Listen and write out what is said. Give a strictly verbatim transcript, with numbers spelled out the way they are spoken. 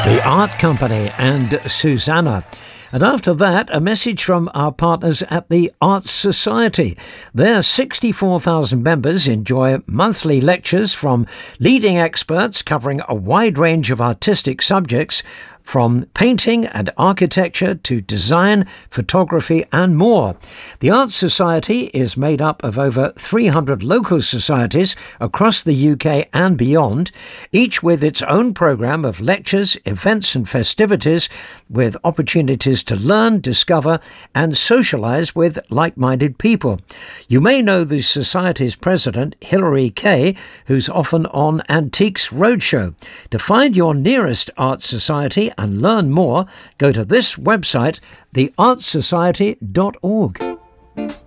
The Art Company and Susanna. And after that, a message from our partners at the Arts Society. Their sixty-four thousand members enjoy monthly lectures from leading experts covering a wide range of artistic subjects, from painting and architecture to design, photography and more. The Arts Society is made up of over three hundred local societies across the U K and beyond, each with its own programme of lectures, events and festivities, with opportunities to learn, discover and socialise with like-minded people. You may know the Society's president, Hilary Kay, who's often on Antiques Roadshow. To find your nearest Arts Society and learn more, go to this website, the arts society dot org.